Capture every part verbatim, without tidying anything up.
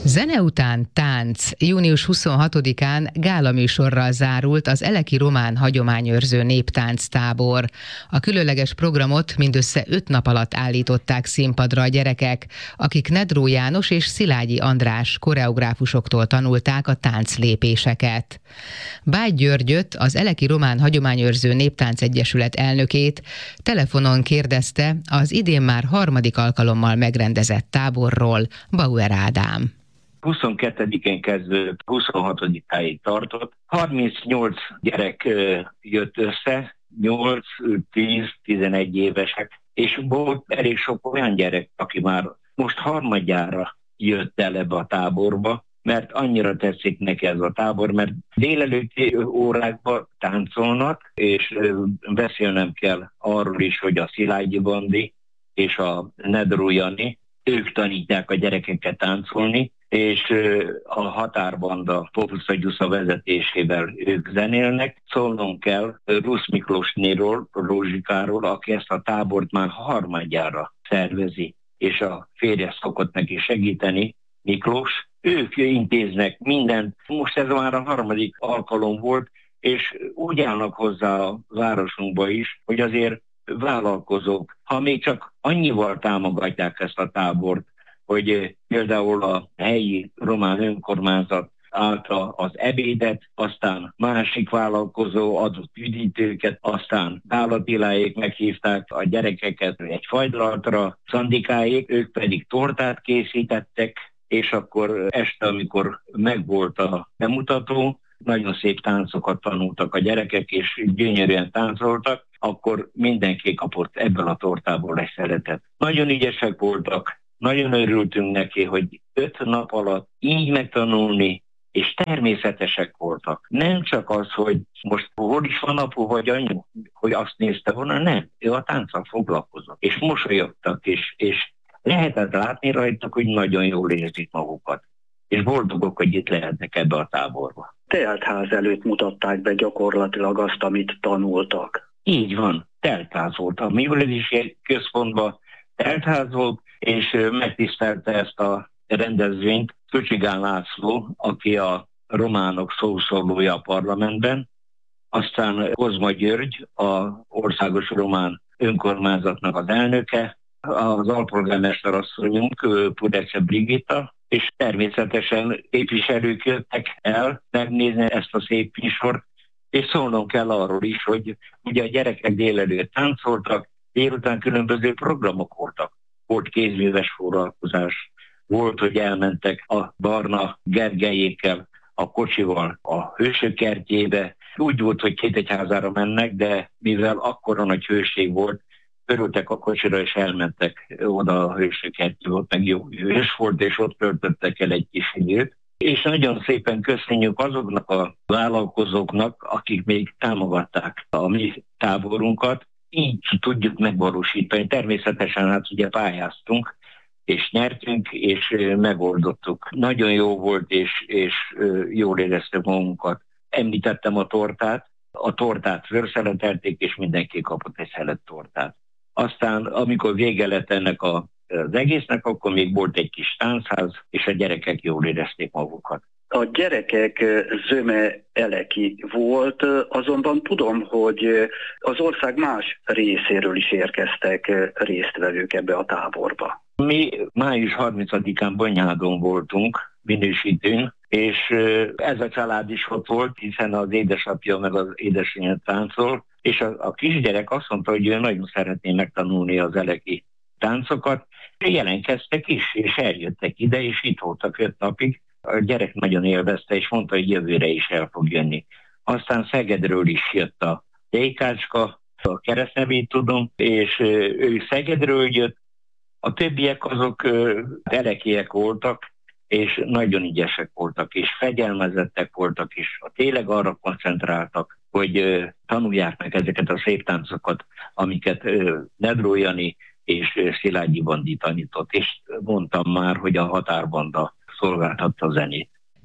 Zene után tánc. június huszonhatodikán gálaműsorral zárult az Eleki Román Hagyományőrző Néptánctábor. A különleges programot mindössze öt nap alatt állították színpadra a gyerekek, akik Nedró János és Szilágyi András koreográfusoktól tanulták a tánclépéseket. Bágy Györgyöt, az Eleki Román Hagyományőrző Néptánc Egyesület elnökét telefonon kérdezte az idén már harmadik alkalommal megrendezett táborról Bauer Ádám. huszonkettedikén kezdődött, huszonhatodikáig tartott. harmincnyolc gyerek jött össze, nyolc, tíz, tizenegy évesek, és volt elég sok olyan gyerek, aki már most harmadjára jött el ebbe a táborba, mert annyira tetszik neki ez a tábor, mert délelőtti órákban táncolnak, és beszélnem kell arról is, hogy a Szilágyi Bandi és a Nedró Jani, ők tanítják a gyerekeket táncolni, és a Határbanda Popusza Gyusza vezetésével ők zenélnek. Szólnom kell Rusz Miklósnéról, Rózsikáról, aki ezt a tábort már harmadjára szervezi, és a férje szokott neki segíteni, Miklós. Ők intéznek mindent. Most ez már a harmadik alkalom volt, és úgy állnak hozzá a városunkba is, hogy azért vállalkozók, ha még csak annyival támogatják ezt a tábort, hogy például a helyi román önkormányzat állta az ebédet, aztán másik vállalkozó adott üdítőket, aztán Álatiláék meghívták a gyerekeket egy fagylaltra, Szandikáék, ők pedig tortát készítettek, és akkor este, amikor megvolt a bemutató, nagyon szép táncokat tanultak a gyerekek, és gyönyörűen táncoltak, akkor mindenki kapott ebből a tortából egy szeletet. Nagyon ügyesek voltak, nagyon örültünk neki, hogy öt nap alatt így megtanulni, és természetesek voltak. Nem csak az, hogy most hol is van apu vagy anyu, hogy azt nézte volna, nem. Ő a tánccal foglalkozott, és mosolyogtak, és, és lehetett látni rajtuk, hogy nagyon jól érzik magukat, és boldogok, hogy itt lehetnek ebbe a táborba. Teltház előtt mutatták be gyakorlatilag azt, amit tanultak. Így van, teltház volt. A művelődési központban teltház volt, és megtisztelte ezt a rendezvényt Köcsigán László, aki a románok szószólója a parlamentben, aztán Kozma György, az országos román önkormányzatnak az elnöke, az alpolgármester asszonyunk, Pudece Brigitta, és természetesen képviselők jöttek el megnézni ezt a szép műsort, és szólnom kell arról is, hogy ugye a gyerekek délelőtt táncoltak, délután különböző programok voltak. Volt kézműves foglalkozás, volt, hogy elmentek a Barna Gergelyékkel, a kocsival a Hősök kertjébe. Úgy volt, hogy két egyházára mennek, de mivel akkora nagy hőség volt, örültek a kocsira, és elmentek oda a Hősök kertjébe, ott meg jó hős volt, és ott töltöttek el egy kis időt. És nagyon szépen köszönjük azoknak a vállalkozóknak, akik még támogatták a mi táborunkat. Így tudjuk megvalósítani. Természetesen hát ugye pályáztunk, és nyertünk, és megoldottuk. Nagyon jó volt, és, és jól éreztük magunkat. Említettem a tortát. A tortát fölszeletelték, és mindenki kapott egy szelet tortát. Aztán, amikor vége lett ennek a, az egésznek, akkor még volt egy kis táncház, és a gyerekek jól érezték magukat. A gyerekek zöme eleki volt, azonban tudom, hogy az ország más részéről is érkeztek résztvevők ebbe a táborba. Mi május harmincadikán Banyádon voltunk, minősítőn, és ez a család is ott volt, hiszen az édesapja meg az édesanyja táncol, és a, a kisgyerek azt mondta, hogy ő nagyon szeretné megtanulni az eleki táncokat. Jelentkeztek is, és eljöttek ide, és itt voltak öt napig. A gyerek nagyon élvezte, és mondta, hogy jövőre is el fog jönni. Aztán Szegedről is jött a Dékácska, a keresztnevét tudom, és ő Szegedről jött. A többiek azok elekiek voltak, és nagyon ügyesek voltak, és fegyelmezettek voltak, és tényleg arra koncentráltak, hogy tanulják meg ezeket a szép táncokat, amiket Nedró Jani és Szilágyi Bandi tanított. És mondtam már, hogy a Határbanda szolgáltatta a zenét.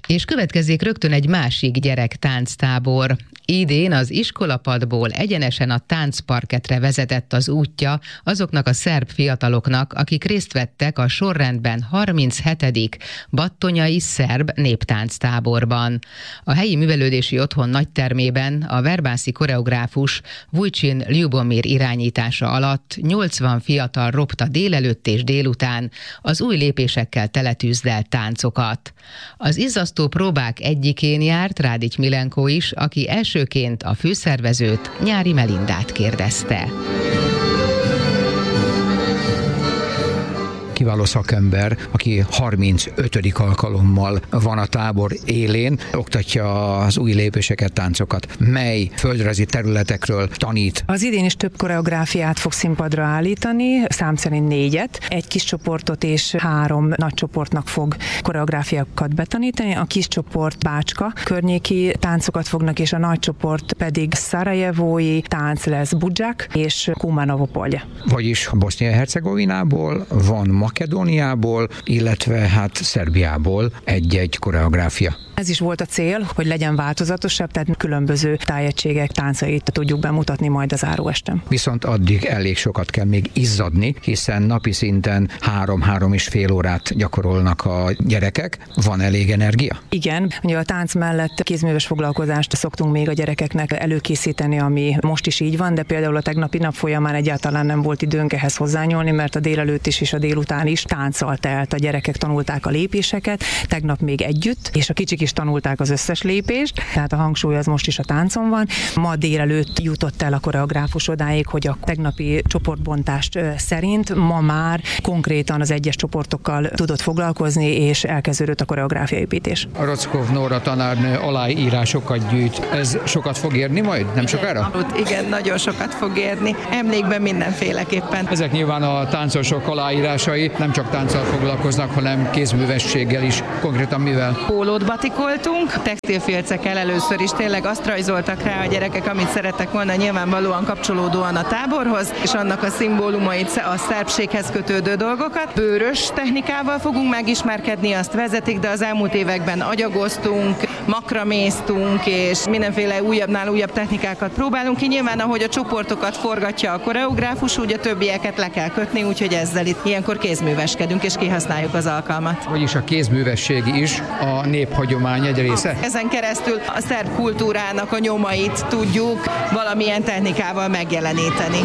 És következzék rögtön egy másik gyerektánctábor. Idén az iskolapadból egyenesen a táncparketre vezetett az útja azoknak a szerb fiataloknak, akik részt vettek a sorrendben harminchetedik battonyai szerb néptánctáborban. A helyi művelődési otthon nagytermében a verbászi koreográfus Vujcsin Ljubomir irányítása alatt nyolcvan fiatal ropta délelőtt és délután az új lépésekkel teletűzdelt táncokat. Az izzasztó próbák egyikén járt Rádics Milenko is, aki elsőként a főszervezőt, Nyári Melindát kérdezte. Kiváló szakember, aki harmincötödik alkalommal van a tábor élén, oktatja az új lépéseket, táncokat. Mely földrajzi területekről tanít? Az idén is több koreográfiát fog színpadra állítani, szám szerint négyet. Egy kis csoportot és három nagy csoportnak fog koreográfiákat betanítani. A kis csoport Bácska környéki táncokat fognak, és a nagy csoport pedig szarajevói tánc lesz, Budzsák és Kumanovo-Polje. Vagyis Bosznia-Hercegovinából van Makedóniából, illetve hát Szerbiából egy-egy koreográfia. Ez is volt a cél, hogy legyen változatosabb, tehát különböző tájegységek táncait tudjuk bemutatni majd az záróesten. Viszont addig elég sokat kell még izzadni, hiszen napi szinten három-három és fél órát gyakorolnak a gyerekek. Van elég energia? Igen, ugye a tánc mellett kézműves foglalkozást szoktunk még a gyerekeknek előkészíteni, ami most is így van, de például a tegnapi nap folyamán egyáltalán nem volt időnk ehhez hozzányúlni, mert a délelőtt is és a délután is tánccal telt. A gyerekek tanulták a lépéseket, tegnap még együtt, és a kicsik is tanulták az összes lépést, tehát a hangsúly az most is a táncon van. Ma délelőtt jutott el a koreográfus odáig, hogy a tegnapi csoportbontást szerint ma már konkrétan az egyes csoportokkal tudott foglalkozni, és elkezdődött a koreográfiaépítés. A Rockov Nóra tanárnő aláírásokat gyűjt. Ez sokat fog érni majd? Nem sokára? Igen, nagyon sokat fog érni. Emlékben mindenféleképpen. Ezek nyilván a táncosok aláírásai, nem csak tánccal foglalkoznak, hanem kézművességgel is. Konkrétan mivel? Pólót batikoltunk, textilfélcekkel először is tényleg azt rajzoltak rá a gyerekek, amit szerettek volna, nyilvánvalóan kapcsolódóan a táborhoz, és annak a szimbólumait, a szerbséghez kötődő dolgokat. Bőrös technikával fogunk megismerkedni, azt vezetik, de az elmúlt években agyagoztunk, makraméztunk, és mindenféle újabbnál újabb technikákat próbálunk ki. Nyilván, ahogy a csoportokat forgatja a koreográfus, úgy a többieket le kell kötni, úgyhogy ezzel itt ilyenkor kézműveskedünk, és kihasználjuk az alkalmat. Vagyis a kézművesség is a néphagyomány egy része? Ezen keresztül a szerb kultúrának a nyomait tudjuk valamilyen technikával megjeleníteni.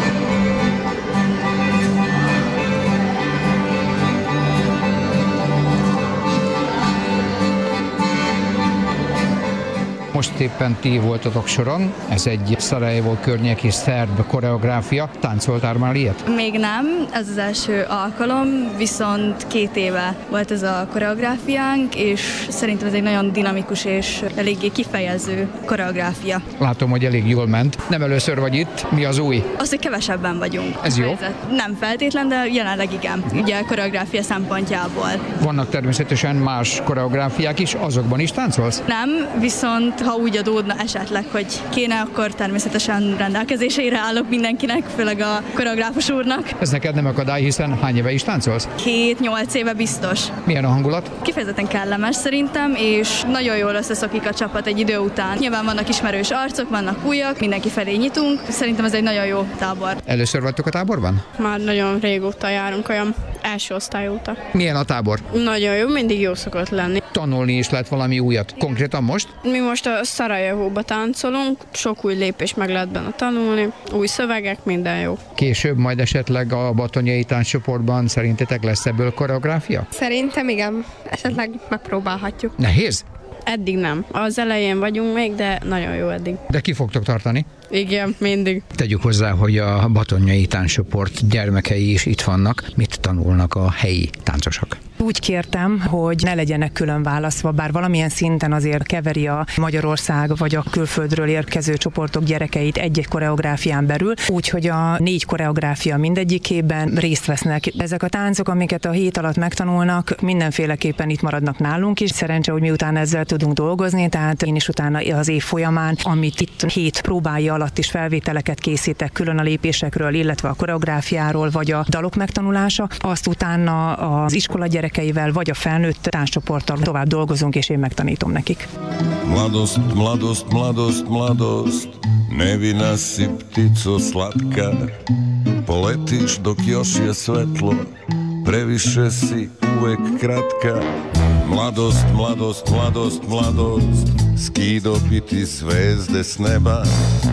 Most éppen ti voltatok soron, ez egy Szarajevó környéki szerb koreográfia. Táncoltál már ilyet? Még nem, ez az első alkalom, viszont két éve volt ez a koreográfiánk, és szerintem ez egy nagyon dinamikus és eléggé kifejező koreográfia. Látom, hogy elég jól ment. Nem először vagy itt, mi az új? Az, hogy kevesebben vagyunk. Ez jó? Nem feltétlen, de jelenleg igen, ugye a koreográfia szempontjából. Vannak természetesen más koreográfiák is, azokban is táncolsz? Nem, viszont ha úgy adódna esetleg, hogy kéne, akkor természetesen rendelkezésére állok mindenkinek, főleg a koreográfus úrnak. Ez neked nem akadály, hiszen hány éve is táncolsz? Hét-nyolc éve biztos. Milyen a hangulat? Kifejezetten kellemes szerintem, és nagyon jól összeszokik a csapat egy idő után. Nyilván vannak ismerős arcok, vannak újak, mindenki felé nyitunk. Szerintem ez egy nagyon jó tábor. Először vagytok a táborban? Már nagyon régóta járunk, olyan első osztály óta. Milyen a tábor? Nagyon jó, mindig jó szokott lenni. Tanulni is lehet valami újat. Konkrétan most? Mi most a Szarajevóba táncolunk, sok új lépés meg lehet benne tanulni, új szövegek, minden jó. Később majd esetleg a battonyai tánccsoportban szerintetek lesz ebből koreográfia? Szerintem igen, esetleg megpróbálhatjuk. Nehéz? Eddig nem. Az elején vagyunk még, de nagyon jó eddig. De ki fogtok tartani? Igen, mindig. Tegyük hozzá, hogy a battonyai tánccsoport gyermekei is itt vannak. Mit tanulnak a helyi táncosok? Úgy kértem, hogy ne legyenek külön választva, bár valamilyen szinten azért keveri a Magyarország vagy a külföldről érkező csoportok gyerekeit egy-egy koreográfián belül, úgyhogy a négy koreográfia mindegyikében részt vesznek. Ezek a táncok, amiket a hét alatt megtanulnak, mindenféleképpen itt maradnak nálunk is. Szerencse, hogy miután ezzel tudunk dolgozni, tehát én is utána az év folyamán, amit itt hét próbái alatt is felvételeket készítek külön a lépésekről, illetve a koreográfiáról, vagy a dalok megtanulása, azt utána az iskola gyerekei gyerekeivel, vagy a felnőtt tánccsoporttal tovább dolgozunk, és én megtanítom nekik. Mladost, mladost, mladost, mladost, nevina si ptico slatka, poletiš dok još je svetlo, previše si uvek kratka. Mladost, mladost, mladost, mladost, skido biti zvezde s neba,